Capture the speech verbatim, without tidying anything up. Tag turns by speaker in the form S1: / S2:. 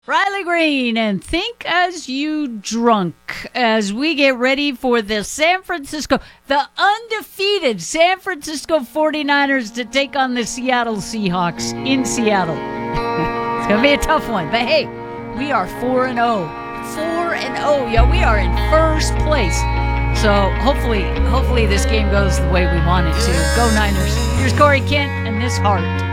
S1: Riley Green and Think As You Drunk as we get ready for the San Francisco, the undefeated San Francisco forty-niners to take on the Seattle Seahawks in Seattle. It's going to be a tough one, but hey, we are four and oh. four and oh. Yeah, we are in first place. So hopefully, hopefully this game goes the way we want it to. Go Niners. Here's Corey Kent and this heart.